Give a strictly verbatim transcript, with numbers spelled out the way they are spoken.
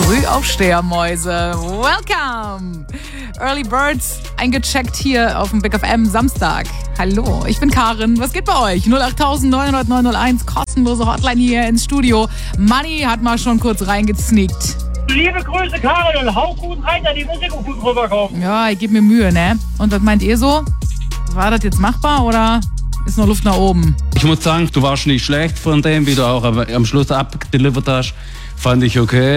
Frühaufstehermäuse, welcome! Early Birds, eingecheckt hier auf dem Big F M Samstag. Hallo, ich bin Karin. Was geht bei euch? null acht neun null null neun null eins, kostenlose Hotline hier ins Studio. Manni hat mal schon kurz reingesneakt. Liebe Grüße, Karin, und hau gut rein, da die Musik gut rüberkommt. Ja, ich gebe mir Mühe, ne? Und was meint ihr so? War das jetzt machbar oder ist noch Luft nach oben? Ich muss sagen, du warst nicht schlecht von dem, wie du auch am Schluss abdelivert hast. Fand ich okay.